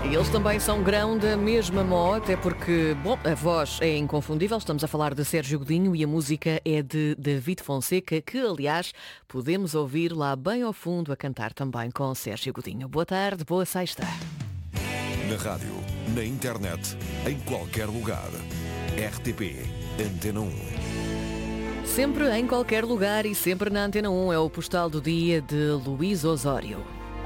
E eles também são grão da mesma moda, até porque, bom, a voz é inconfundível. Estamos a falar de Sérgio Godinho e a música é de David Fonseca, que, aliás, podemos ouvir lá bem ao fundo a cantar também com Sérgio Godinho. Boa tarde, boa sexta. Na rádio, na internet, em qualquer lugar. RTP Antena 1. Sempre em qualquer lugar e sempre na Antena 1 é o Postal do Dia de Luís Osório.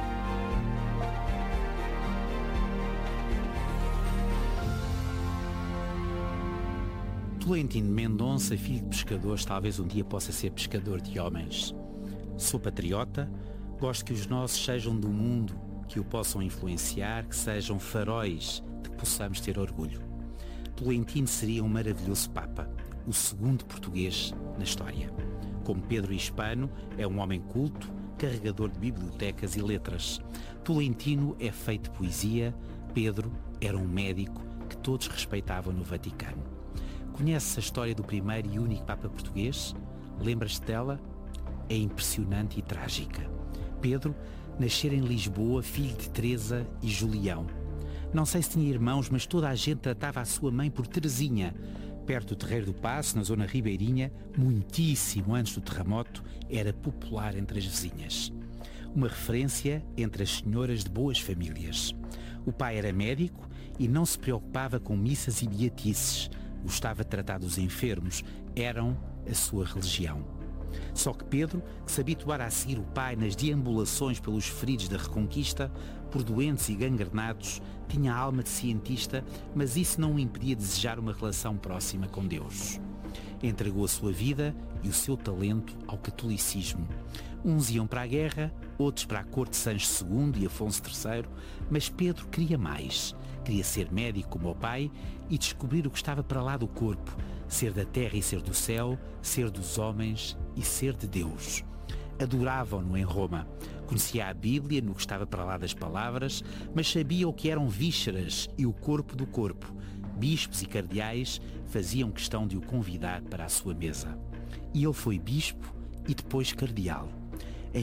Tolentino Mendonça, filho de pescadores, talvez um dia possa ser pescador de homens. Sou patriota, gosto que os nossos sejam do mundo, que o possam influenciar, que sejam faróis de que possamos ter orgulho. Tolentino seria um maravilhoso Papa, o segundo português na história. Como Pedro Hispano, é um homem culto, carregador de bibliotecas e letras. Tolentino é feito de poesia, Pedro era um médico que todos respeitavam no Vaticano. Conheces a história do primeiro e único Papa português? Lembras-te dela? É impressionante e trágica. Pedro nascera em Lisboa, filho de Teresa e Julião. Não sei se tinha irmãos, mas toda a gente tratava a sua mãe por Teresinha. Perto do Terreiro do Paço, na zona ribeirinha, muitíssimo antes do terremoto, era popular entre as vizinhas. Uma referência entre as senhoras de boas famílias. O pai era médico e não se preocupava com missas e beatices. Gostava de tratar dos enfermos, eram a sua religião. Só que Pedro, que se habituara a seguir o pai nas deambulações pelos feridos da Reconquista, por doentes e gangrenados, tinha a alma de cientista, mas isso não o impedia de desejar uma relação próxima com Deus. Entregou a sua vida e o seu talento ao catolicismo. Uns iam para a guerra, outros para a corte de Sancho II e Afonso III, mas Pedro queria mais. Queria ser médico como o pai e descobrir o que estava para lá do corpo, ser da terra e ser do céu, ser dos homens e ser de Deus. Adoravam-no em Roma. Conhecia a Bíblia no que estava para lá das palavras, mas sabia o que eram vísceras e o corpo do corpo. Bispos e cardeais faziam questão de o convidar para a sua mesa. E ele foi bispo e depois cardeal. Em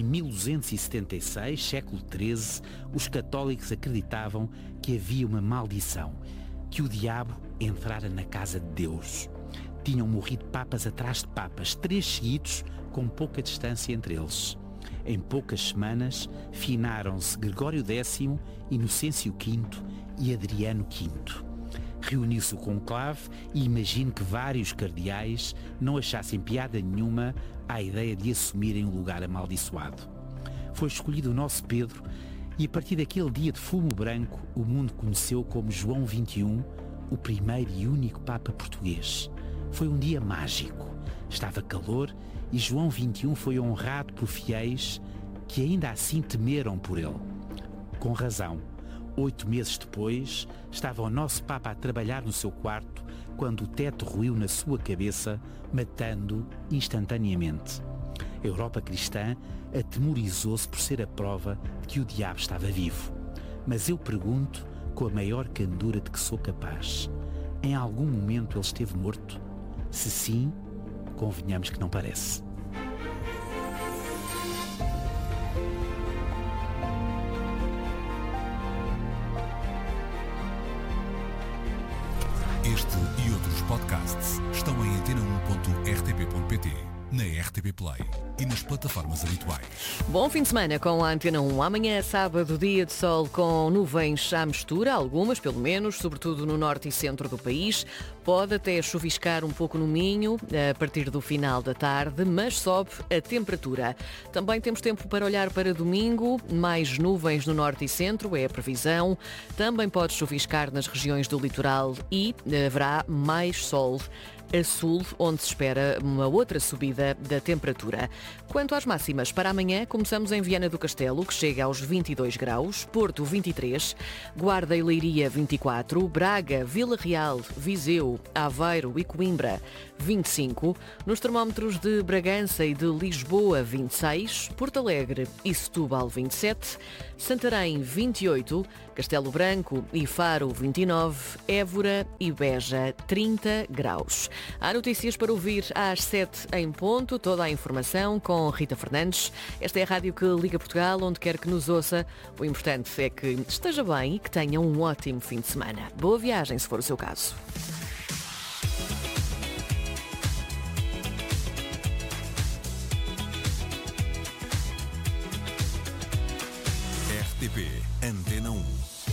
1276, século XIII, os católicos acreditavam que havia uma maldição, que o diabo entrara na casa de Deus. Tinham morrido papas atrás de papas, 3 seguidos, com pouca distância entre eles. Em poucas semanas, finaram-se Gregório X, Inocêncio V e Adriano V. Reuniu-se o conclave e imagino que vários cardeais não achassem piada nenhuma à ideia de assumirem um lugar amaldiçoado. Foi escolhido o nosso Pedro e a partir daquele dia de fumo branco o mundo conheceu como João XXI, o primeiro e único Papa português. Foi um dia mágico. Estava calor e João XXI foi honrado por fiéis que ainda assim temeram por ele. Com razão. 8 meses depois, estava o nosso Papa a trabalhar no seu quarto quando o teto ruiu na sua cabeça, matando instantaneamente. A Europa cristã atemorizou-se por ser a prova de que o diabo estava vivo. Mas eu pergunto, com a maior candura de que sou capaz, em algum momento ele esteve morto? Se sim, convenhamos que não parece. Este e outros podcasts estão em antena1.rtp.pt, na RTP Play e nas plataformas habituais. Bom fim de semana com a Antena 1. Amanhã é sábado, dia de sol com nuvens à mistura, algumas pelo menos, sobretudo no norte e centro do país. Pode até chuviscar um pouco no Minho a partir do final da tarde, mas sobe a temperatura. Também temos tempo para olhar para domingo, mais nuvens no norte e centro, é a previsão. Também pode chuviscar nas regiões do litoral e haverá mais sol a sul, onde se espera uma outra subida da temperatura. Quanto às máximas, para amanhã começamos em Viana do Castelo, que chega aos 22 graus, Porto 23, Guarda e Leiria 24, Braga, Vila Real, Viseu, Aveiro e Coimbra 25, nos termómetros de Bragança e de Lisboa 26, Porto Alegre e Setúbal 27, Santarém 28, Castelo Branco e Faro 29, Évora e Beja 30 graus. Há notícias para ouvir às 7 em ponto, toda a informação com Rita Fernandes. Esta é a rádio que liga Portugal, onde quer que nos ouça. O importante é que esteja bem e que tenha um ótimo fim de semana. Boa viagem, se for o seu caso. RTP Antena 1.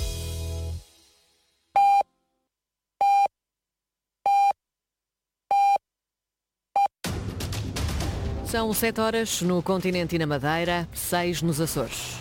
São 7 horas no continente e na Madeira, 6 nos Açores.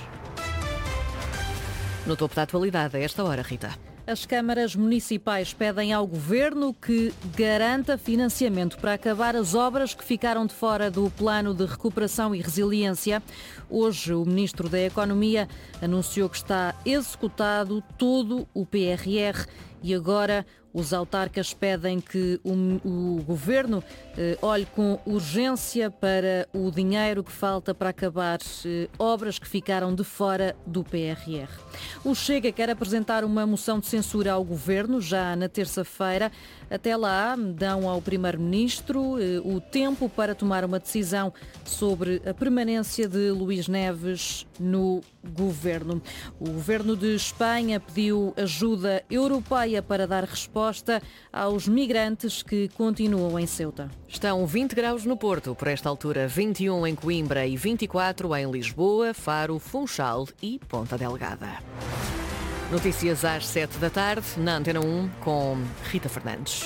No topo da atualidade, a esta hora, Rita. As câmaras municipais pedem ao Governo que garanta financiamento para acabar as obras que ficaram de fora do Plano de Recuperação e Resiliência. Hoje, o Ministro da Economia anunciou que está executado todo o PRR e agora os autarcas pedem que o Governo olhe com urgência para o dinheiro que falta para acabar obras que ficaram de fora do PRR. O Chega quer apresentar uma moção de censura ao Governo já na terça-feira. Até lá, dão ao Primeiro-Ministro o tempo para tomar uma decisão sobre a permanência de Luís Neves no Governo. O Governo de Espanha pediu ajuda europeia para dar resposta aos migrantes que continuam em Ceuta. Estão 20 graus no Porto, por esta altura 21 em Coimbra e 24 em Lisboa, Faro, Funchal e Ponta Delgada. Notícias às 7 da tarde, na Antena 1, com Rita Fernandes.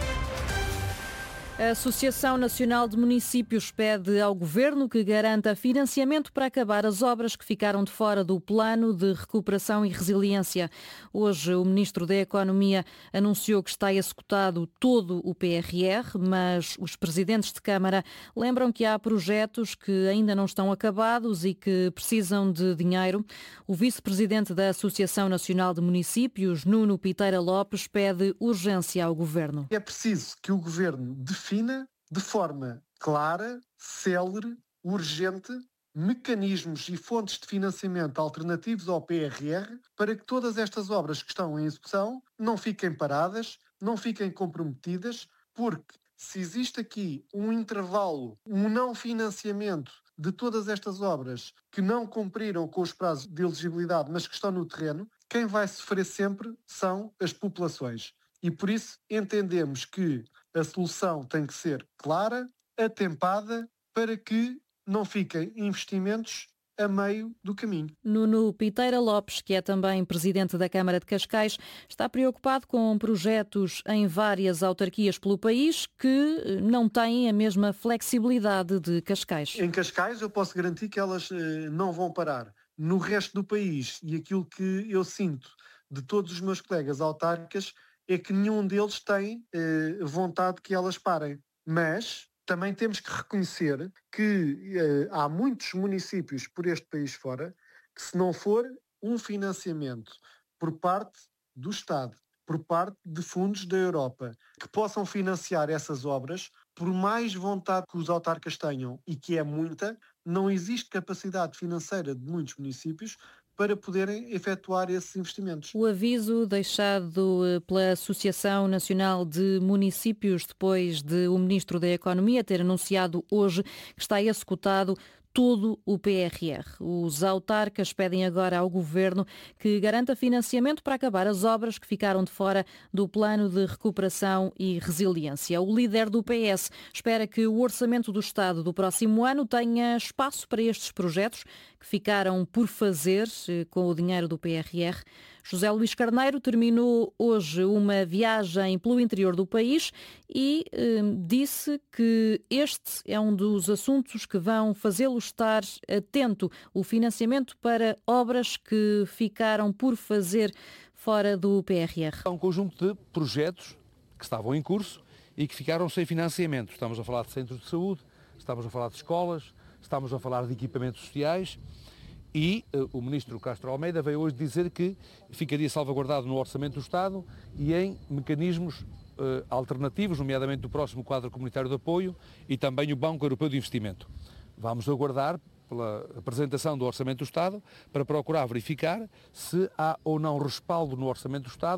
A Associação Nacional de Municípios pede ao Governo que garanta financiamento para acabar as obras que ficaram de fora do Plano de Recuperação e Resiliência. Hoje, o Ministro da Economia anunciou que está executado todo o PRR, mas os presidentes de Câmara lembram que há projetos que ainda não estão acabados e que precisam de dinheiro. O vice-presidente da Associação Nacional de Municípios, Nuno Piteira Lopes, pede urgência ao Governo. É preciso que o Governo defina de forma clara, célere, urgente, mecanismos e fontes de financiamento alternativos ao PRR para que todas estas obras que estão em execução não fiquem paradas, não fiquem comprometidas, porque se existe aqui um intervalo, um não financiamento de todas estas obras que não cumpriram com os prazos de elegibilidade, mas que estão no terreno, quem vai sofrer sempre são as populações. E por isso entendemos que a solução tem que ser clara, atempada, para que não fiquem investimentos a meio do caminho. Nuno Piteira Lopes, que é também presidente da Câmara de Cascais, está preocupado com projetos em várias autarquias pelo país que não têm a mesma flexibilidade de Cascais. Em Cascais eu posso garantir que elas não vão parar. No resto do país, e aquilo que eu sinto de todos os meus colegas autarcas, é que nenhum deles tem vontade que elas parem. Mas também temos que reconhecer que há muitos municípios por este país fora que, se não for um financiamento por parte do Estado, por parte de fundos da Europa, que possam financiar essas obras, por mais vontade que os autarcas tenham, e que é muita, não existe capacidade financeira de muitos municípios para poderem efetuar esses investimentos. O aviso deixado pela Associação Nacional de Municípios depois de o Ministro da Economia ter anunciado hoje que está executado todo o PRR. Os autarcas pedem agora ao Governo que garanta financiamento para acabar as obras que ficaram de fora do Plano de Recuperação e Resiliência. O líder do PS espera que o Orçamento do Estado do próximo ano tenha espaço para estes projetos que ficaram por fazer com o dinheiro do PRR. José Luís Carneiro terminou hoje uma viagem pelo interior do país e disse que este é um dos assuntos que vão fazê-lo estar atento, o financiamento para obras que ficaram por fazer fora do PRR. Há um conjunto de projetos que estavam em curso e que ficaram sem financiamento. Estamos a falar de centros de saúde, estamos a falar de escolas, estamos a falar de equipamentos sociais. E o Ministro Castro Almeida veio hoje dizer que ficaria salvaguardado no Orçamento do Estado e em mecanismos alternativos, nomeadamente do próximo quadro comunitário de apoio e também o Banco Europeu de Investimento. Vamos aguardar pela apresentação do Orçamento do Estado para procurar verificar se há ou não respaldo no Orçamento do Estado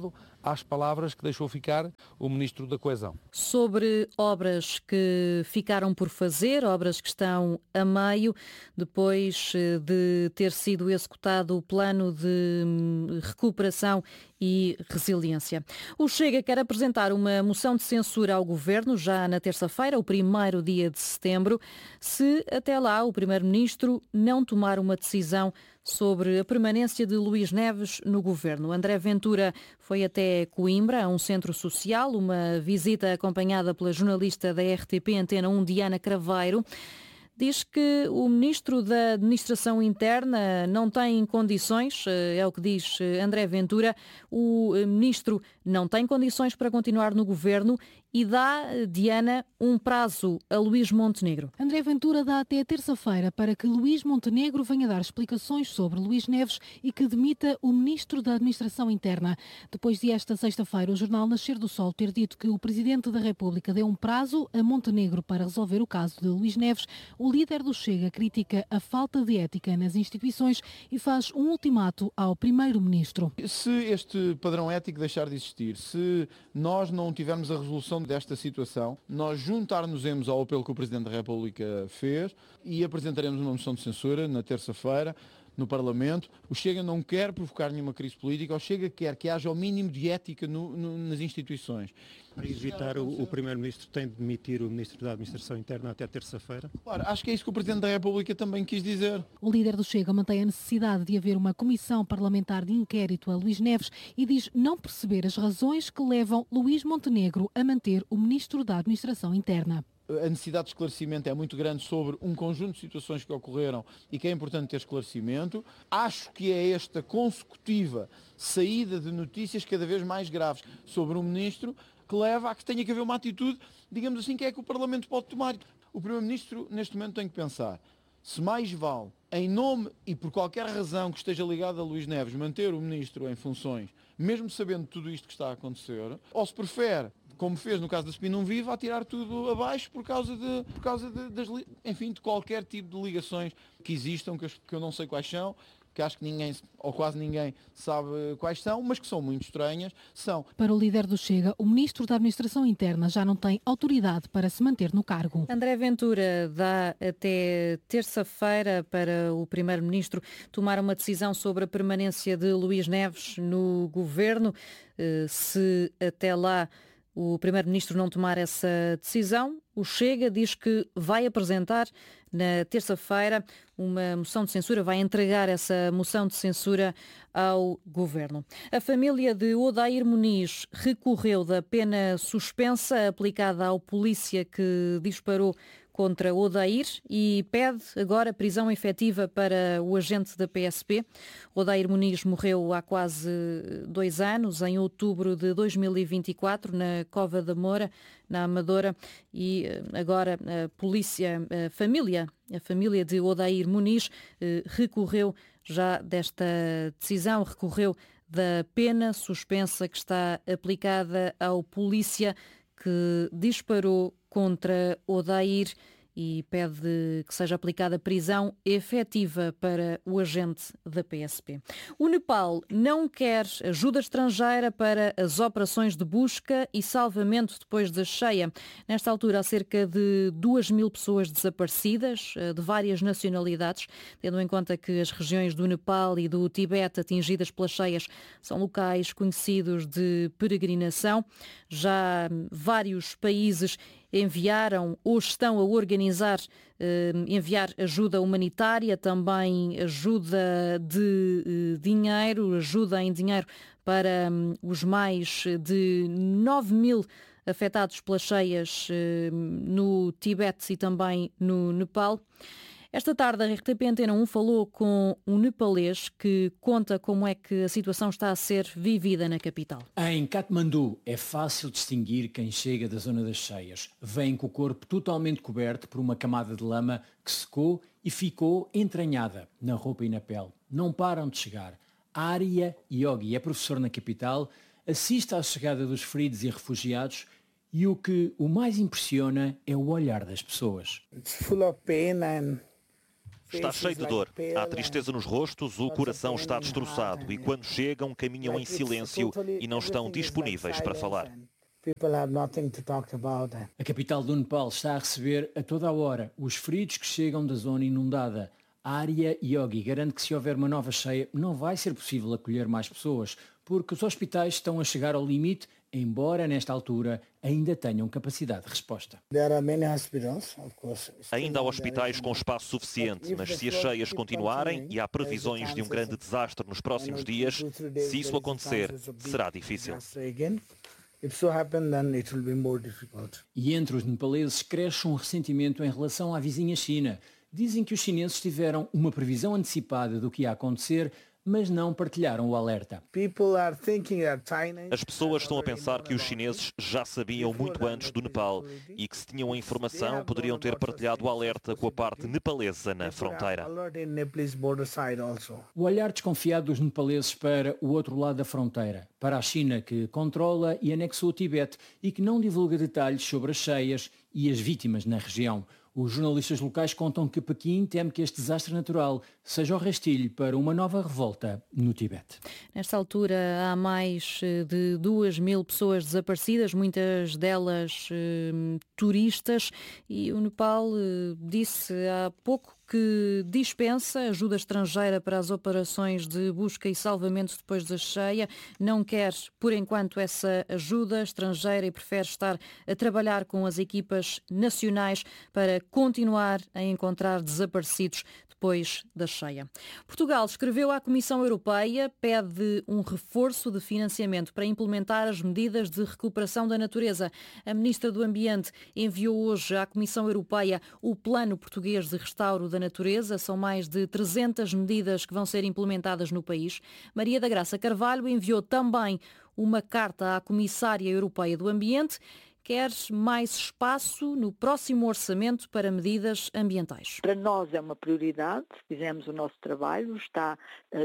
às palavras que deixou ficar o Ministro da Coesão. Sobre obras que ficaram por fazer, obras que estão a meio, depois de ter sido executado o plano de recuperação e resiliência. O Chega quer apresentar uma moção de censura ao Governo já na terça-feira, o primeiro dia de setembro, se até lá o Primeiro-Ministro não tomar uma decisão sobre a permanência de Luís Neves no Governo. André Ventura foi até Coimbra, a um centro social, uma visita acompanhada pela jornalista da RTP Antena 1, Diana Craveiro. Diz que o Ministro da Administração Interna não tem condições, é o que diz André Ventura, o Ministro não tem condições para continuar no Governo e dá, Diana, um prazo a Luís Montenegro. André Ventura dá até terça-feira para que Luís Montenegro venha dar explicações sobre Luís Neves e que demita o Ministro da Administração Interna. Depois de esta sexta-feira, o jornal Nascer do Sol ter dito que o Presidente da República deu um prazo a Montenegro para resolver o caso de Luís Neves, o líder do Chega critica a falta de ética nas instituições e faz um ultimato ao Primeiro-Ministro. Se este padrão ético deixar de existir, se nós não tivermos a resolução desta situação, nós juntar-nos-emos ao apelo que o Presidente da República fez e apresentaremos uma moção de censura na terça-feira no Parlamento. O Chega não quer provocar nenhuma crise política, o Chega quer que haja o mínimo de ética nas instituições. Para evitar, o Primeiro-Ministro tem de demitir o Ministro da Administração Interna até terça-feira? Claro, acho que é isso que o Presidente da República também quis dizer. O líder do Chega mantém a necessidade de haver uma comissão parlamentar de inquérito a Luís Neves e diz não perceber as razões que levam Luís Montenegro a manter o Ministro da Administração Interna. A necessidade de esclarecimento é muito grande sobre um conjunto de situações que ocorreram e que é importante ter esclarecimento. Acho que é esta consecutiva saída de notícias cada vez mais graves sobre um ministro que leva a que tenha que haver uma atitude, digamos assim, que é que o Parlamento pode tomar. O Primeiro-Ministro, neste momento, tem que pensar se mais vale, em nome e por qualquer razão que esteja ligada a Luís Neves, manter o Ministro em funções, mesmo sabendo tudo isto que está a acontecer, ou se prefere, como fez no caso da SPI Não Viva, a tirar tudo abaixo por causa de qualquer tipo de ligações que existam, que eu não sei quais são, que acho que ninguém, ou quase ninguém, sabe quais são, mas que são muito estranhas. Para o líder do Chega, o Ministro da Administração Interna já não tem autoridade para se manter no cargo. André Ventura dá até terça-feira para o Primeiro-Ministro tomar uma decisão sobre a permanência de Luís Neves no Governo. Se até lá o Primeiro-Ministro não tomar essa decisão, o Chega diz que vai apresentar na terça-feira uma moção de censura, vai entregar essa moção de censura ao Governo. A família de Odair Muniz recorreu da pena suspensa aplicada ao polícia que disparou contra Odair e pede agora prisão efetiva para o agente da PSP. Odair Muniz morreu há quase 2 anos, em outubro de 2024, na Cova da Moura, na Amadora, e agora a família de Odair Muniz recorreu já desta decisão, recorreu da pena suspensa que está aplicada ao polícia que disparou contra Odair e pede que seja aplicada prisão efetiva para o agente da PSP. O Nepal não quer ajuda estrangeira para as operações de busca e salvamento depois da cheia. Nesta altura, há cerca de 2.000 pessoas desaparecidas, de várias nacionalidades, tendo em conta que as regiões do Nepal e do Tibete atingidas pelas cheias são locais conhecidos de peregrinação. Já vários países enviaram ou estão a organizar enviar ajuda humanitária, também ajuda de dinheiro, ajuda em dinheiro para os mais de 9.000 afetados pelas cheias no Tibete e também no Nepal. Esta tarde a RTP Antena 1 falou com um nepalês que conta como é que a situação está a ser vivida na capital. Em Katmandu é fácil distinguir quem chega da zona das cheias. Vem com o corpo totalmente coberto por uma camada de lama que secou e ficou entranhada na roupa e na pele. Não param de chegar. Arya Yogi é professor na capital, assiste à chegada dos feridos e refugiados e o que o mais impressiona é o olhar das pessoas. It's full of pain and Está cheio de dor, há tristeza nos rostos, o coração está destroçado e quando chegam caminham em silêncio e não estão disponíveis para falar. A capital do Nepal está a receber a toda a hora os feridos que chegam da zona inundada. Arya Yogi garante que se houver uma nova cheia não vai ser possível acolher mais pessoas, porque os hospitais estão a chegar ao limite, embora nesta altura ainda tenham capacidade de resposta. Ainda há hospitais com espaço suficiente, mas se as cheias continuarem e há previsões de um grande desastre nos próximos dias, se isso acontecer, será difícil. E entre os nepaleses cresce um ressentimento em relação à vizinha China. Dizem que os chineses tiveram uma previsão antecipada do que ia acontecer, mas não partilharam o alerta. As pessoas estão a pensar que os chineses já sabiam muito antes do Nepal e que se tinham a informação poderiam ter partilhado o alerta com a parte nepalesa na fronteira. O olhar desconfiado dos nepaleses para o outro lado da fronteira, para a China que controla e anexou o Tibete e que não divulga detalhes sobre as cheias e as vítimas na região. Os jornalistas locais contam que Pequim teme que este desastre natural seja o rastilho para uma nova revolta no Tibete. Nesta altura há mais de 2.000 pessoas desaparecidas, muitas delas turistas, e o Nepal disse há pouco que dispensa ajuda estrangeira para as operações de busca e salvamento depois da cheia. Não quer, por enquanto, essa ajuda estrangeira e prefere estar a trabalhar com as equipas nacionais para continuar a encontrar desaparecidos depois da cheia. Portugal escreveu à Comissão Europeia, pede um reforço de financiamento para implementar as medidas de recuperação da natureza. A Ministra do Ambiente enviou hoje à Comissão Europeia o Plano Português de Restauro da Natureza. São mais de 300 medidas que vão ser implementadas no país. Maria da Graça Carvalho enviou também uma carta à Comissária Europeia do Ambiente. Quer mais espaço no próximo orçamento para medidas ambientais. Para nós é uma prioridade, fizemos o nosso trabalho, está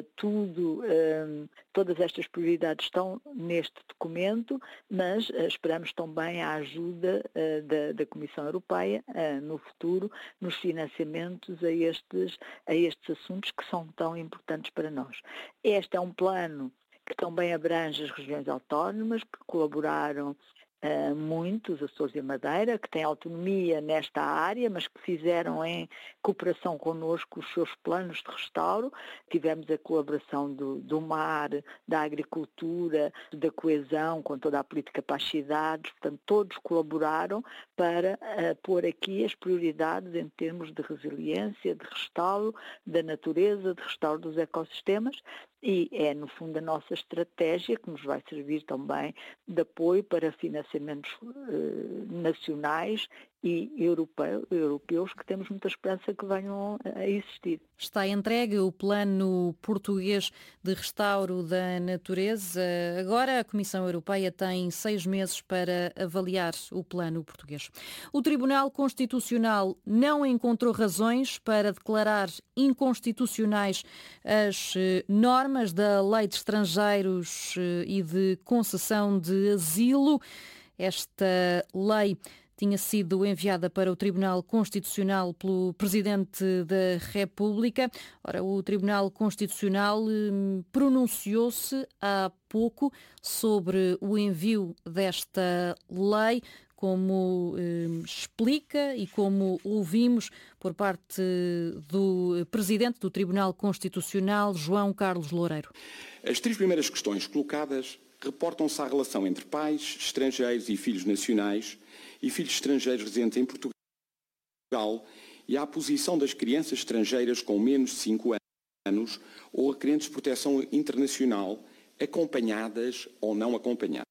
todas estas prioridades estão neste documento, mas esperamos também a ajuda da Comissão Europeia no futuro, nos financiamentos a estes assuntos que são tão importantes para nós. Este é um plano que também abrange as regiões autónomas, que colaboraram muito, os Açores e a Madeira, que têm autonomia nesta área, mas que fizeram em cooperação connosco os seus planos de restauro. Tivemos a colaboração do mar, da agricultura, da coesão, com toda a política para as cidades, portanto todos colaboraram para pôr aqui as prioridades em termos de resiliência, de restauro da natureza, de restauro dos ecossistemas. E é, no fundo, a nossa estratégia que nos vai servir também de apoio para financiamentos nacionais e europeus que temos muita esperança que venham a existir. Está entregue o Plano Português de Restauro da Natureza. Agora a Comissão Europeia tem 6 meses para avaliar o Plano Português. O Tribunal Constitucional não encontrou razões para declarar inconstitucionais as normas da Lei de Estrangeiros e de concessão de asilo. Esta lei tinha sido enviada para o Tribunal Constitucional pelo Presidente da República. Ora, o Tribunal Constitucional pronunciou-se há pouco sobre o envio desta lei, como explica e como ouvimos por parte do Presidente do Tribunal Constitucional, João Carlos Loureiro. As 3 primeiras questões colocadas reportam-se à relação entre pais, estrangeiros e filhos nacionais e filhos estrangeiros residentes em Portugal e à posição das crianças estrangeiras com menos de 5 anos ou requerentes de proteção internacional, acompanhadas ou não acompanhadas.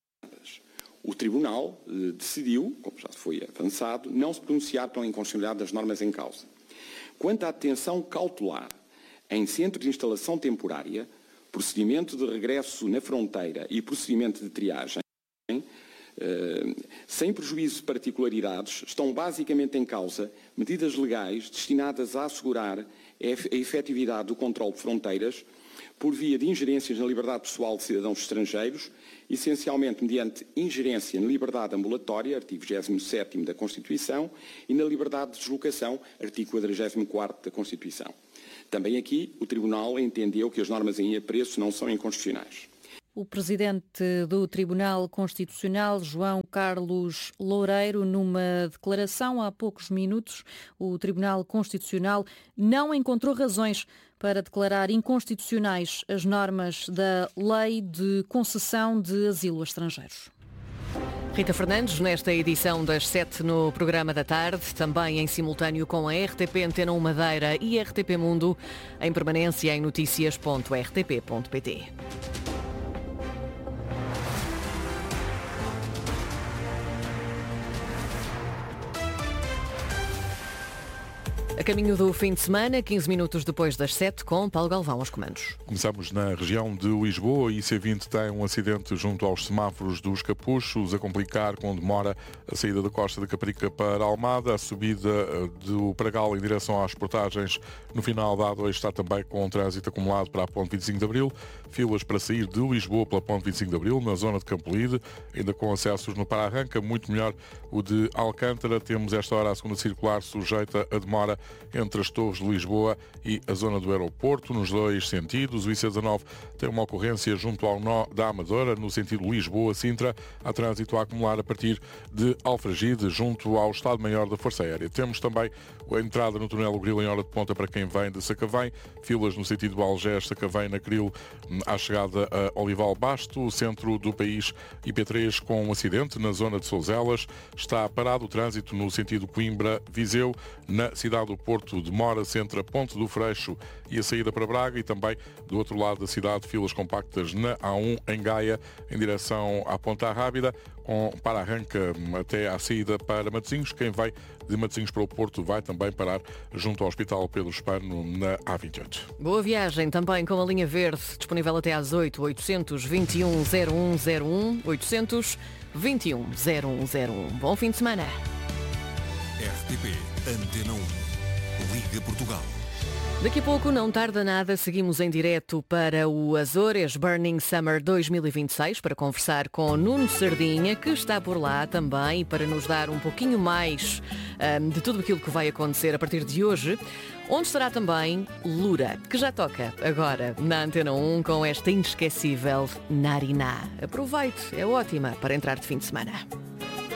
O Tribunal decidiu, como já foi avançado, não se pronunciar pela inconstitucionalidade das normas em causa. Quanto à detenção cautelar em centro de instalação temporária, procedimento de regresso na fronteira e procedimento de triagem, sem prejuízo de particularidades, estão basicamente em causa medidas legais destinadas a assegurar a efetividade do controle de fronteiras por via de ingerências na liberdade pessoal de cidadãos estrangeiros, essencialmente mediante ingerência na liberdade ambulatória, artigo 27º da Constituição, e na liberdade de deslocação, artigo 44º da Constituição. Também aqui, o Tribunal entendeu que as normas em apreço não são inconstitucionais. O presidente do Tribunal Constitucional, João Carlos Loureiro, numa declaração há poucos minutos, o Tribunal Constitucional não encontrou razões para declarar inconstitucionais as normas da Lei de Concessão de Asilo a Estrangeiros. Rita Fernandes, nesta edição das 7 no Programa da Tarde, também em simultâneo com a RTP Antena 1 Madeira e RTP Mundo, em permanência em noticias.rtp.pt. A caminho do fim de semana, 15 minutos depois das 7, com Paulo Galvão aos comandos. Começamos na região de Lisboa. A IC20 tem um acidente junto aos semáforos dos Capuchos, a complicar com demora a saída da Costa da Caparica para Almada. A subida do Pragal em direção às portagens no final da A2 está também com trânsito acumulado para a Ponte 25 de Abril. Filas para sair de Lisboa pela Ponte 25 de Abril, na zona de Campolide, ainda com acessos no para-arranca, muito melhor o de Alcântara. Temos esta hora a segunda circular sujeita a demora entre as Torres de Lisboa e a zona do aeroporto, nos dois sentidos. O IC19 tem uma ocorrência junto ao nó da Amadora, no sentido Lisboa-Sintra. Há trânsito a acumular a partir de Alfragide, junto ao Estado-Maior da Força Aérea. Temos também a entrada no túnel do Grilo em hora de ponta para quem vem de Sacavém, filas no sentido Algés-Sacavém na Cril à chegada a Olival Basto. O centro do país, IP3, com um acidente na zona de Souzelas. Está parado o trânsito no sentido Coimbra-Viseu. Na cidade do Porto, demora-se entre a Ponte do Freixo e a saída para Braga, e também do outro lado da cidade, filas compactas na A1 em Gaia, em direção à Ponta Rábida, com para-arranca até à saída para Matosinhos. Quem vai de Matosinhos para o Porto vai também parar junto ao Hospital Pedro Espano, na A28. Boa viagem também com a linha verde, disponível até às 8, 821 0101, 821 0101. Bom fim de semana. RTP Antena 1. Liga Portugal. Daqui a pouco, não tarda nada, seguimos em direto para o Azores Burning Summer 2026 para conversar com Nuno Sardinha, que está por lá também, e para nos dar um pouquinho mais de tudo aquilo que vai acontecer a partir de hoje, onde estará também Lura, que já toca agora na Antena 1 com esta inesquecível Nariná. Aproveite, é ótima para entrar de fim de semana.